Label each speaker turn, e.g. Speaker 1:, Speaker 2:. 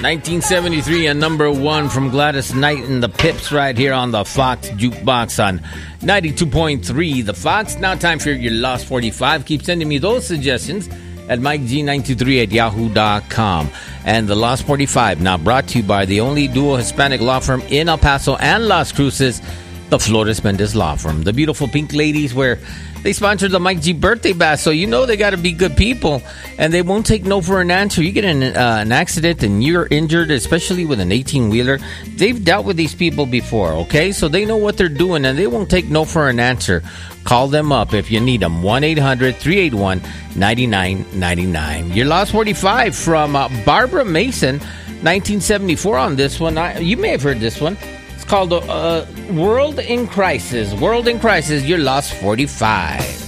Speaker 1: 1973 and number one from Gladys Knight and the Pips right here on the Fox Jukebox on 92.3 The Fox. Now time for your Lost 45. Keep sending me those suggestions at MikeG923@yahoo.com. And the Lost 45 now brought to you by the only dual Hispanic law firm in El Paso and Las Cruces, the Flores Mendez Law Firm. The beautiful pink ladies where they sponsored the Mike G birthday bash, so you know they got to be good people, and they won't take no for an answer. You get in an accident and you're injured, especially with an 18-wheeler. They've dealt with these people before, okay? So they know what they're doing, and they won't take no for an answer. Call them up if you need them. 1-800-381-9999. Your Lost 45 from Barbara Mason, 1974 on this one. You may have heard this one. It's called World in Crisis. World in Crisis, your Lost 45.